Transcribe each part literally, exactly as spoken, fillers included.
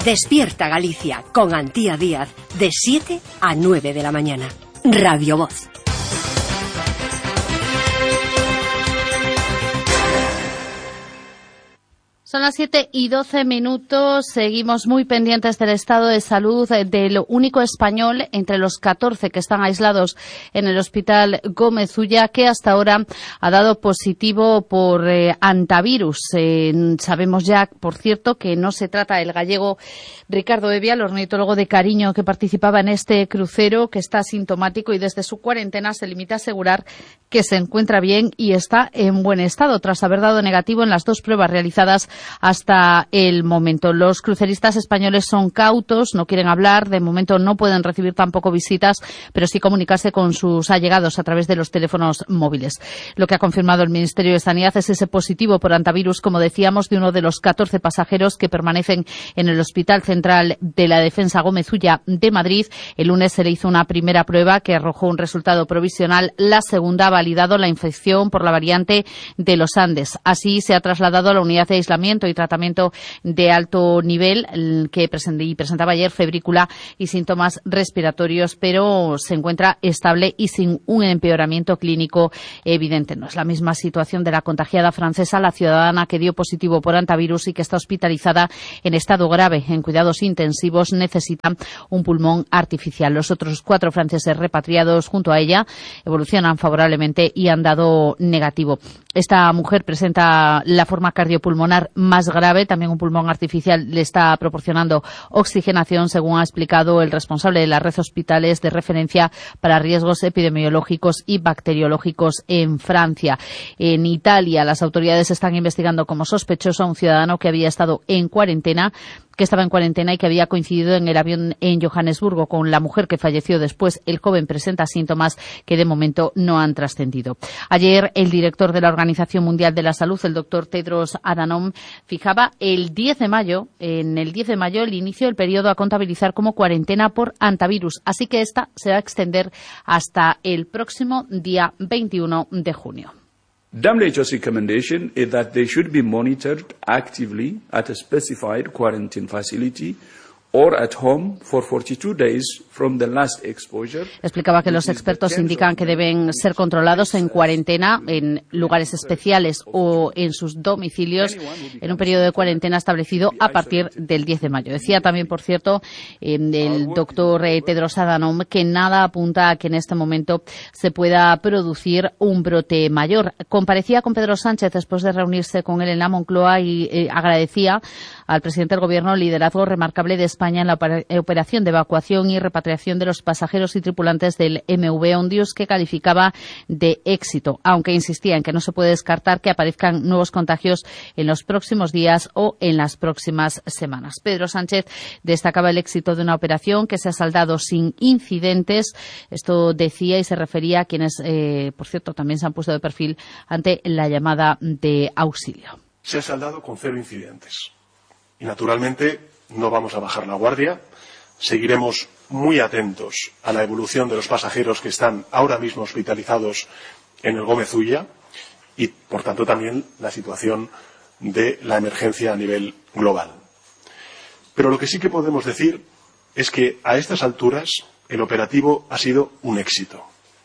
Despierta Galicia con Antía Díaz de siete a nueve de la mañana. Radio Voz. Son las siete y doce minutos. Seguimos muy pendientes del estado de salud del único español entre los catorce que están aislados en el Hospital Gómez Ulla, que hasta ahora ha dado positivo por eh, antivirus. Eh, sabemos ya, por cierto, que no se trata del gallego Ricardo Evia, el ornitólogo de cariño que participaba en este crucero, que está asintomático y desde su cuarentena se limita a asegurar que se encuentra bien y está en buen estado, tras haber dado negativo en las dos pruebas realizadas hasta el momento. Los cruceristas españoles son cautos, no quieren hablar, de momento no pueden recibir tampoco visitas, pero sí comunicarse con sus allegados a través de los teléfonos móviles. Lo que ha confirmado el Ministerio de Sanidad es ese positivo por antivirus, como decíamos, de uno de los catorce pasajeros que permanecen en el Hospital Central de la Defensa Gómez Ulla de Madrid. El lunes se le hizo una primera prueba que arrojó un resultado provisional. La segunda ha validado la infección por la variante de los Andes. Así se ha trasladado a la unidad de aislamiento y tratamiento de alto nivel que presentaba ayer febrícula y síntomas respiratorios, pero se encuentra estable y sin un empeoramiento clínico evidente. No es la misma situación de la contagiada francesa, la ciudadana que dio positivo por antivirus y que está hospitalizada en estado grave en cuidados intensivos, necesita un pulmón artificial. Los otros cuatro franceses repatriados junto a ella evolucionan favorablemente y han dado negativo. Esta mujer presenta la forma cardiopulmonar más grave, también un pulmón artificial le está proporcionando oxigenación, según ha explicado el responsable de la red hospitales de referencia para riesgos epidemiológicos y bacteriológicos en Francia. En Italia, las autoridades están investigando como sospechoso a un ciudadano que había estado en cuarentena, que estaba en cuarentena y que había coincidido en el avión en Johannesburgo con la mujer que falleció después. El joven presenta síntomas que de momento no han trascendido. Ayer, el director de la Organización Mundial de la Salud, el doctor Tedros Adhanom, fijaba el diez de mayo, en el diez de mayo, el inicio del periodo a contabilizar como cuarentena por antivirus. Así que esta se va a extender hasta el próximo día veintiuno de junio. W H O's recommendation is that they should be monitored actively at a specified quarantine facility or at home for forty-two days from the last exposure. Explicaba que los expertos indican que deben ser controlados en cuarentena en lugares especiales o en sus domicilios en un periodo de cuarentena establecido a partir del diez de mayo. Decía también, por cierto, eh, el doctor eh, Tedros Adhanom, que nada apunta a que en este momento se pueda producir un brote mayor. Comparecía con Pedro Sánchez después de reunirse con él en la Moncloa y eh, agradecía al presidente del Gobierno el liderazgo remarcable de España en la operación de evacuación y repatriación de los pasajeros y tripulantes del M V Ondius, que calificaba de éxito, aunque insistía en que no se puede descartar que aparezcan nuevos contagios en los próximos días o en las próximas semanas. Pedro Sánchez destacaba el éxito de una operación que se ha saldado sin incidentes. Esto decía y se refería a quienes, eh, por cierto, también se han puesto de perfil ante la llamada de auxilio. Se ha saldado con cero incidentes. Y, naturalmente, no vamos a bajar la guardia. Seguiremos muy atentos a la evolución de los pasajeros que están ahora mismo hospitalizados en el Gómez Ulla y, por tanto, también la situación de la emergencia a nivel global. Pero lo que sí que podemos decir es que a estas alturas el operativo ha sido un éxito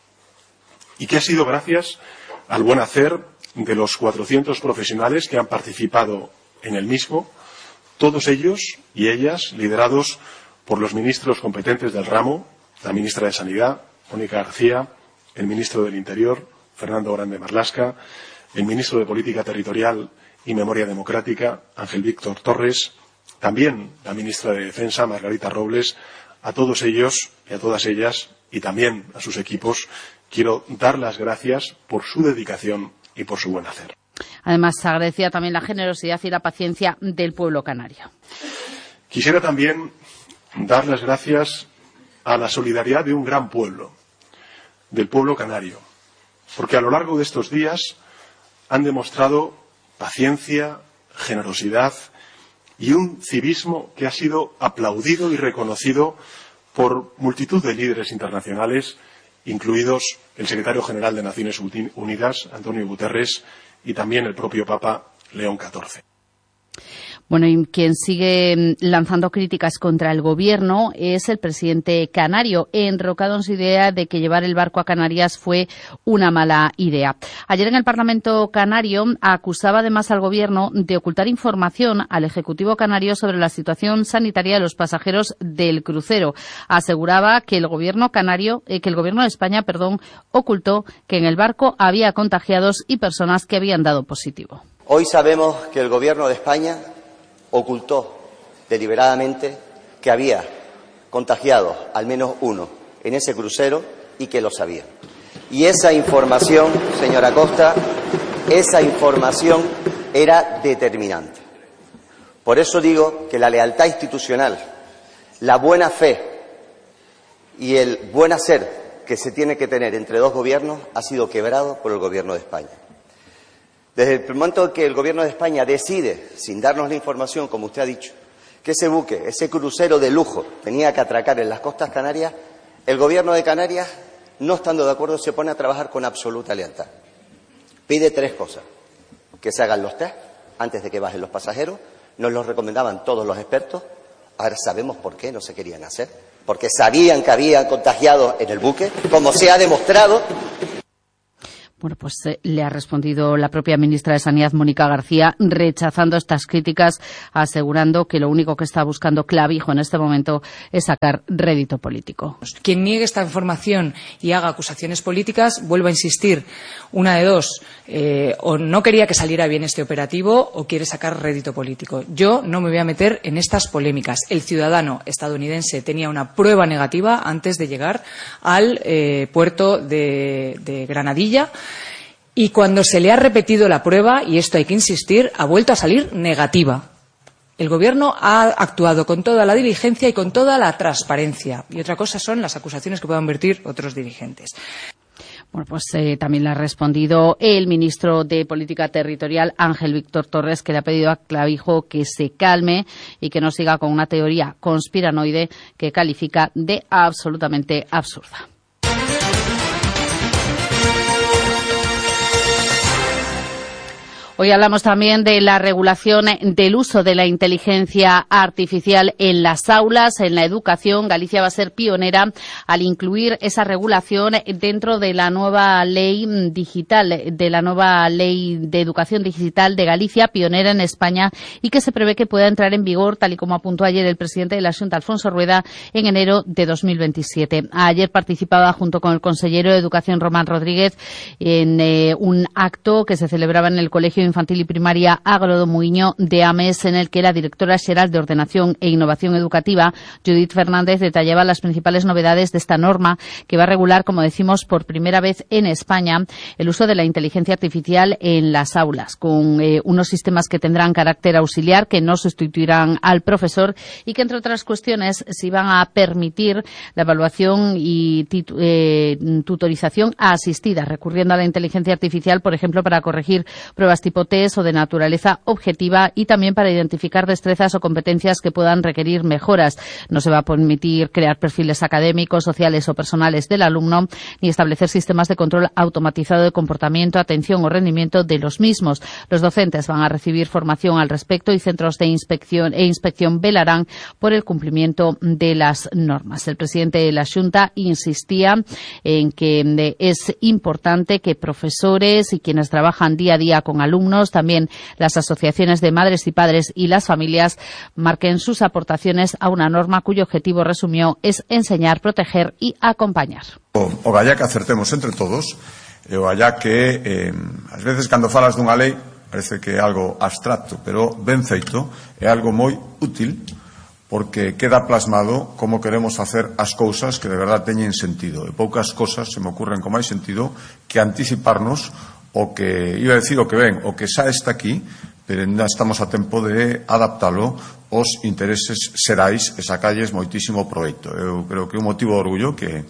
y que ha sido gracias al buen hacer de los cuatrocientos profesionales que han participado en el mismo, todos ellos y ellas liderados por los ministros competentes del ramo, la ministra de Sanidad, Mónica García, el ministro del Interior, Fernando Grande Marlaska, el ministro de Política Territorial y Memoria Democrática, Ángel Víctor Torres, también la ministra de Defensa, Margarita Robles. A todos ellos y a todas ellas, y también a sus equipos, quiero dar las gracias por su dedicación y por su buen hacer. Además, se agradecía también la generosidad y la paciencia del pueblo canario. Quisiera también dar las gracias a la solidaridad de un gran pueblo, del pueblo canario, porque a lo largo de estos días han demostrado paciencia, generosidad y un civismo que ha sido aplaudido y reconocido por multitud de líderes internacionales, incluidos el secretario general de Naciones Unidas, Antonio Guterres, y también el propio Papa León catorce. Bueno, y quien sigue lanzando críticas contra el gobierno es el presidente canario, enrocado en su idea de que llevar el barco a Canarias fue una mala idea. Ayer en el Parlamento canario acusaba además al gobierno de ocultar información al Ejecutivo canario sobre la situación sanitaria de los pasajeros del crucero. Aseguraba que el gobierno canario, eh, que el gobierno de España, perdón, ocultó que en el barco había contagiados y personas que habían dado positivo. Hoy sabemos que el gobierno de España ocultó deliberadamente que había contagiado al menos uno en ese crucero y que lo sabía. Y esa información, señora Costa, esa información era determinante. Por eso digo que la lealtad institucional, la buena fe y el buen hacer que se tiene que tener entre dos gobiernos ha sido quebrado por el gobierno de España. Desde el momento en que el Gobierno de España decide, sin darnos la información, como usted ha dicho, que ese buque, ese crucero de lujo, tenía que atracar en las costas canarias, el Gobierno de Canarias, no estando de acuerdo, se pone a trabajar con absoluta lealtad. Pide tres cosas: que se hagan los test antes de que bajen los pasajeros, nos los recomendaban todos los expertos, ahora sabemos por qué no se querían hacer, porque sabían que había contagiados en el buque, como se ha demostrado. Bueno, pues eh, le ha respondido la propia ministra de Sanidad, Mónica García, rechazando estas críticas, asegurando que lo único que está buscando Clavijo en este momento es sacar rédito político. Quien niegue esta información y haga acusaciones políticas, vuelvo a insistir, una de dos, eh, o no quería que saliera bien este operativo o quiere sacar rédito político. Yo no me voy a meter en estas polémicas. El ciudadano estadounidense tenía una prueba negativa antes de llegar al eh, puerto de, de Granadilla. Y cuando se le ha repetido la prueba, y esto hay que insistir, ha vuelto a salir negativa. El Gobierno ha actuado con toda la diligencia y con toda la transparencia. Y otra cosa son las acusaciones que puedan vertir otros dirigentes. Bueno, pues eh, también le ha respondido el ministro de Política Territorial, Ángel Víctor Torres, que le ha pedido a Clavijo que se calme y que no siga con una teoría conspiranoide que califica de absolutamente absurda. Hoy hablamos también de la regulación del uso de la inteligencia artificial en las aulas, en la educación. Galicia va a ser pionera al incluir esa regulación dentro de la nueva ley digital, de la nueva ley de educación digital de Galicia, pionera en España, y que se prevé que pueda entrar en vigor, tal y como apuntó ayer el presidente de la Xunta, Alfonso Rueda, en enero de dos mil veintisiete. Ayer participaba junto con el consejero de Educación, Román Rodríguez, en eh, un acto que se celebraba en el Colegio Infantil y Primaria Agro do Muiño de Ames, en el que la directora xeral de Ordenación e Innovación Educativa, Judith Fernández, detallaba las principales novedades de esta norma que va a regular, como decimos, por primera vez en España el uso de la inteligencia artificial en las aulas, con eh, unos sistemas que tendrán carácter auxiliar, que no sustituirán al profesor y que, entre otras cuestiones, se van a permitir la evaluación y titu eh, tutorización asistida, recurriendo a la inteligencia artificial, por ejemplo, para corregir pruebas tipo test o de naturaleza objetiva, y también para identificar destrezas o competencias que puedan requerir mejoras. No se va a permitir crear perfiles académicos, sociales o personales del alumno, ni establecer sistemas de control automatizado de comportamiento, atención o rendimiento de los mismos. Los docentes van a recibir formación al respecto y centros de inspección e inspección velarán por el cumplimiento de las normas. El presidente de la Xunta insistía en que es importante que profesores y quienes trabajan día a día con alumnos, también las asociaciones de madres y padres y las familias, marquen sus aportaciones a una norma cuyo objetivo, resumió, es enseñar, proteger y acompañar. O, o galla que acertemos entre todos, e o galla que eh, ás veces cando falas dunha lei parece que é algo abstracto, pero ben feito é algo moi útil, porque queda plasmado como queremos facer as cousas que de verdade teñen sentido. E poucas cousas se me ocurren con máis sentido que anticiparnos o que, iba a decir o que ven, o que xa está aquí, pero ainda estamos a tempo de adaptalo aos intereses xerais e sacalles moitísimo proveito. Eu creo que é un motivo de orgullo que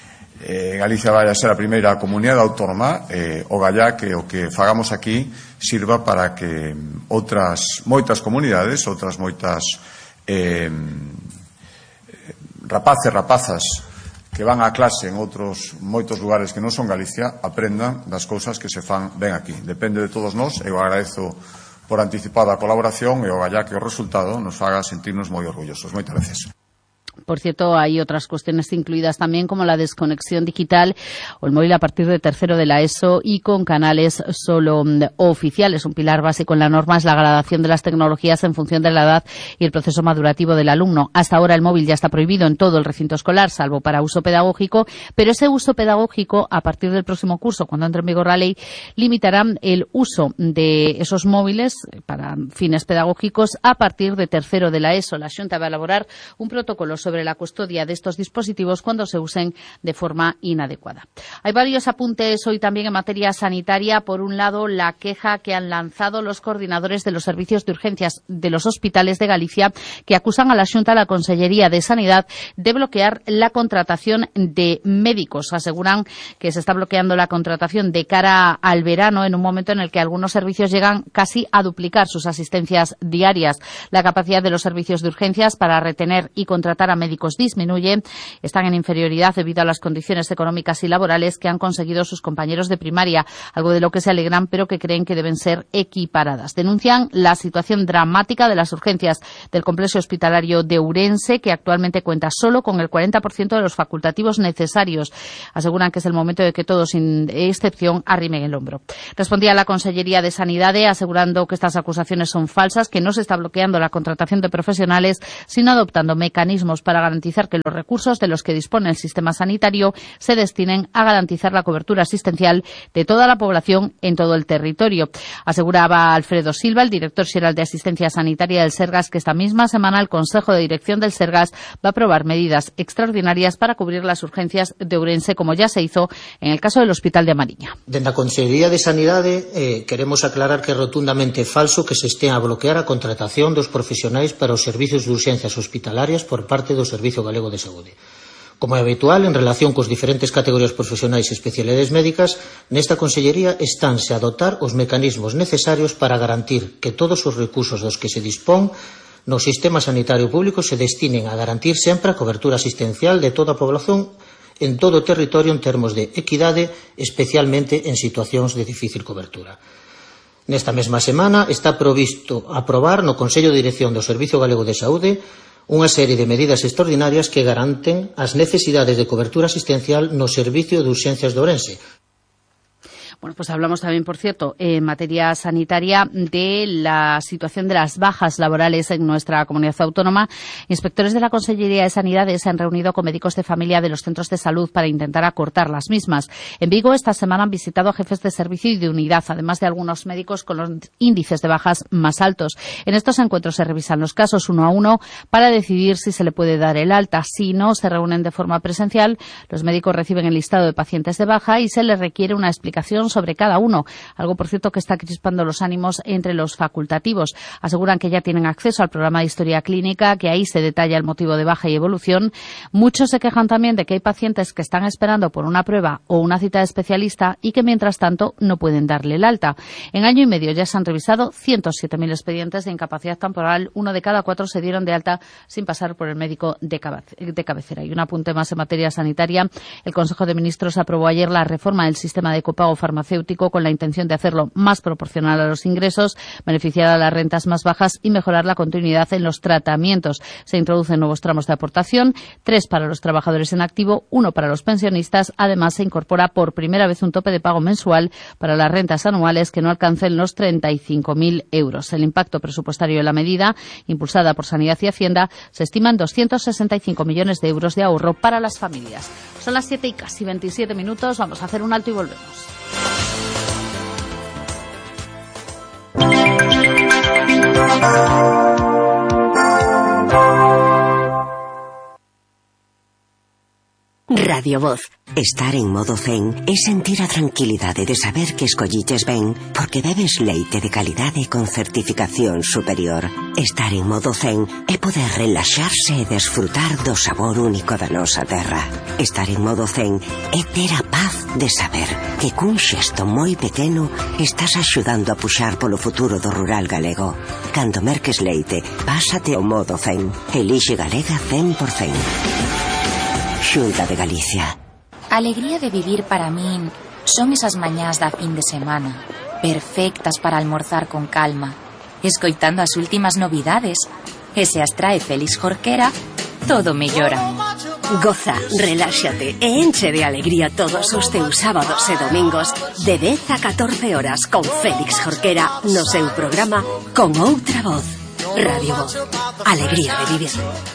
eh, Galicia vai a ser a primeira comunidade autónoma, eh, o gallá que o que fagamos aquí sirva para que outras moitas comunidades, outras moitas eh, rapaces, rapazas que van á clase en outros moitos lugares que non son Galicia, aprendan das cousas que se fan ben aquí. Depende de todos nós. Eu agradezo por anticipada a colaboración e o gallá que o resultado nos haga sentirnos moi orgullosos. Moitas gracias. Por cierto, hay otras cuestiones incluidas también, como la desconexión digital o el móvil a partir de tercero de la ESO y con canales solo oficiales. Un pilar básico en la norma es la gradación de las tecnologías en función de la edad y el proceso madurativo del alumno. Hasta ahora el móvil ya está prohibido en todo el recinto escolar, salvo para uso pedagógico, pero ese uso pedagógico, a partir del próximo curso, cuando entre en vigor la ley, limitará el uso de esos móviles para fines pedagógicos a partir de tercero de la ESO. La Xunta va a elaborar un protocolo sobre la custodia de estos dispositivos cuando se usen de forma inadecuada. Hay varios apuntes hoy también en materia sanitaria. Por un lado, la queja que han lanzado los coordinadores de los servicios de urgencias de los hospitales de Galicia, que acusan a la Xunta, a la Consellería de Sanidad, de bloquear la contratación de médicos. Aseguran que se está bloqueando la contratación de cara al verano, en un momento en el que algunos servicios llegan casi a duplicar sus asistencias diarias. La capacidad de los servicios de urgencias para retener y contratar a médicos disminuye, están en inferioridad debido a las condiciones económicas y laborales que han conseguido sus compañeros de primaria, algo de lo que se alegran pero que creen que deben ser equiparadas. Denuncian la situación dramática de las urgencias del complejo hospitalario de Ourense, que actualmente cuenta solo con el cuarenta por ciento de los facultativos necesarios. Aseguran que es el momento de que todos, sin excepción, arrimen el hombro. Respondía la Consellería de Sanidad asegurando que estas acusaciones son falsas, que no se está bloqueando la contratación de profesionales, sino adoptando mecanismos para garantizar que los recursos de los que dispone el sistema sanitario se destinen a garantizar la cobertura asistencial de toda la población en todo el territorio. Aseguraba Alfredo Silva, el director xeral de Asistencia Sanitaria del Sergas, que esta misma semana el Consejo de Dirección del Sergas va a aprobar medidas extraordinarias para cubrir las urgencias de Ourense, como ya se hizo en el caso del Hospital de Mariña. Dende a Consellería de Sanidade eh, queremos aclarar que é rotundamente falso que se estea a bloquear a contratación dos profesionais para os servicios de urxencias hospitalarias por parte do Servicio Galego de Saúde. Como é habitual, en relación cos diferentes categorías profesionais e especialidades médicas, nesta Consellería estánse a dotar os mecanismos necesarios para garantir que todos os recursos dos que se dispón no sistema sanitario público se destinen a garantir sempre a cobertura asistencial de toda a población en todo o territorio en termos de equidade, especialmente en situacións de difícil cobertura. Nesta mesma semana está provisto aprobar no Consello de Dirección do Servicio Galego de Saúde unha serie de medidas extraordinarias que garanten as necesidades de cobertura asistencial no Servicio de Urxencias de Ourense. Bueno, pues hablamos también, por cierto, en materia sanitaria, de la situación de las bajas laborales en nuestra comunidad autónoma. Inspectores de la Consellería de Sanidad se han reunido con médicos de familia de los centros de salud para intentar acortar las mismas. En Vigo, esta semana han visitado a jefes de servicio y de unidad, además de algunos médicos con los índices de bajas más altos. En estos encuentros se revisan los casos uno a uno para decidir si se le puede dar el alta. Si no se reúnen de forma presencial, los médicos reciben el listado de pacientes de baja y se les requiere una explicación sobre cada uno, algo por cierto que está crispando los ánimos entre los facultativos. Aseguran que ya tienen acceso al programa de historia clínica, que ahí se detalla el motivo de baja y evolución. Muchos se quejan también de que hay pacientes que están esperando por una prueba o una cita de especialista y que mientras tanto no pueden darle el alta. En año y medio ya se han revisado ciento siete mil expedientes de incapacidad temporal, uno de cada cuatro se dieron de alta sin pasar por el médico de cabecera. Y un apunte más en materia sanitaria. El Consejo de Ministros aprobó ayer la reforma del sistema de copago farmacéutico con la intención de hacerlo más proporcional a los ingresos, beneficiar a las rentas más bajas y mejorar la continuidad en los tratamientos. Se introducen nuevos tramos de aportación, tres para los trabajadores en activo, uno para los pensionistas. Además, se incorpora por primera vez un tope de pago mensual para las rentas anuales que no alcancen los treinta y cinco mil euros. El impacto presupuestario de la medida, impulsada por Sanidad y Hacienda, se estima en doscientos sesenta y cinco millones de euros de ahorro para las familias. Son las siete y casi veintisiete minutos. Vamos a hacer un alto y volvemos. Radio Voz. Estar en modo zen é sentir a tranquilidade de saber que escolliches ben porque bebes leite de calidade con certificación superior. Estar en modo zen é poder relaxarse e desfrutar do sabor único da nosa terra. Estar en modo zen é ter a paz de saber que cun xesto moi pequeno estás axudando a puxar polo futuro do rural galego. Cando merques leite, pásate ao modo zen. Elixe Galega cen por cen. Xunta de Galicia. A alegría de vivir para min son esas mañás da fin de semana, perfectas para almorzar con calma, escoitando as últimas novidades. E se as trae Félix Jorquera, todo mellora. Goza, reláxate e enche de alegría todos os teus sábados e domingos de dez a catorce horas con Félix Jorquera no seu programa Con Outra Voz. Radio Voz. Alegría de vivir.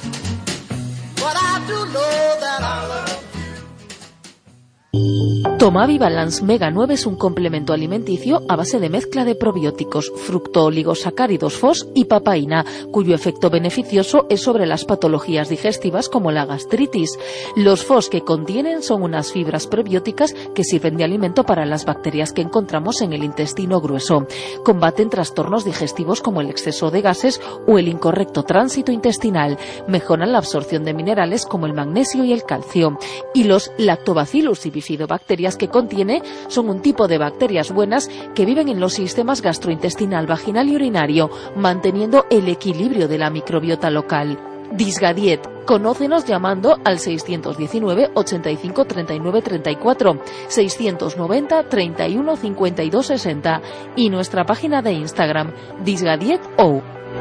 Tomavi Balance Mega nueve es un complemento alimenticio a base de mezcla de probióticos, fructooligosacáridos F O S y papaína, cuyo efecto beneficioso es sobre las patologías digestivas como la gastritis. Los F O S que contienen son unas fibras prebióticas que sirven de alimento para las bacterias que encontramos en el intestino grueso. Combaten trastornos digestivos como el exceso de gases o el incorrecto tránsito intestinal. Mejoran la absorción de minerales como el magnesio y el calcio. Y los lactobacillus y bifidobacterias que contiene son un tipo de bacterias buenas que viven en los sistemas gastrointestinal, vaginal y urinario, manteniendo el equilibrio de la microbiota local. Disgadiet. Conócenos llamando al seiscientos diecinueve, ochenta y cinco, treinta y nueve, treinta y cuatro, seiscientos noventa, treinta y uno, cincuenta y dos, sesenta y nuestra página de Instagram, disgadietou.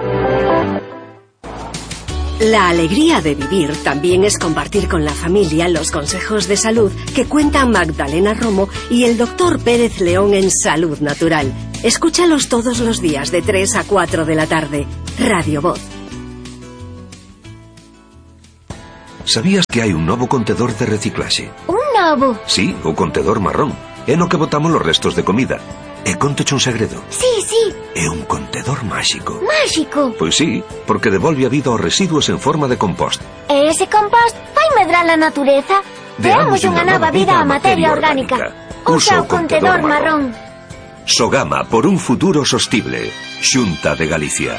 La alegría de vivir también es compartir con la familia los consejos de salud que cuentan Magdalena Romo y el doctor Pérez León en Salud Natural. Escúchalos todos los días de tres a cuatro de la tarde. Radio Voz. Sabías que hai un novo contedor de reciclaxe? Un novo? Sí, o contedor marrón. É no que botamos os restos de comida. E contoche un segredo. Sí, sí. É un contedor máxico. Máxico? Pois sí, porque devolve a vida aos residuos en forma de compost. E ese compost vai medrar a natureza? Deamos unha nova vida á materia orgánica. Usa o contedor marrón. Sogama por un futuro sostible. Xunta de Galicia.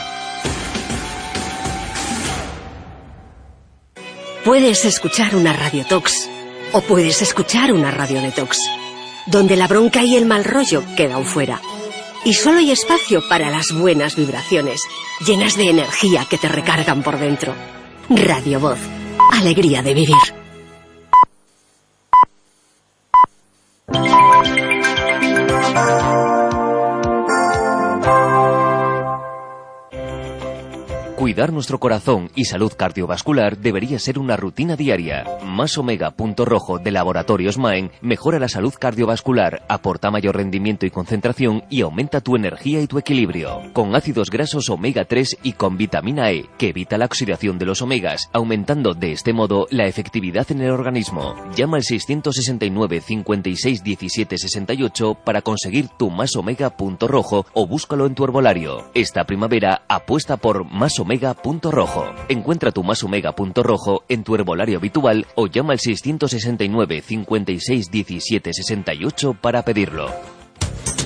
Puedes escuchar una radiotox o puedes escuchar una radio detox, donde la bronca y el mal rollo quedan fuera. Y solo hay espacio para las buenas vibraciones, llenas de energía que te recargan por dentro. Radio Voz. Alegría de vivir. Cuidar nuestro corazón y salud cardiovascular debería ser una rutina diaria. Más Omega Punto Rojo de Laboratorios Maen mejora la salud cardiovascular, aporta mayor rendimiento y concentración y aumenta tu energía y tu equilibrio. Con ácidos grasos omega tres y con vitamina E, que evita la oxidación de los omegas, aumentando de este modo la efectividad en el organismo. Llama al seiscientos sesenta y nueve, cincuenta y seis, diecisiete, sesenta y ocho para conseguir tu Más Omega Punto Rojo o búscalo en tu herbolario. Esta primavera apuesta por Más Omega Punto Rojo. Encuentra tu Más Omega Punto Rojo en tu herbolario habitual o llama al seiscientos sesenta y nueve, cincuenta y seis, diecisiete, sesenta y ocho para pedirlo.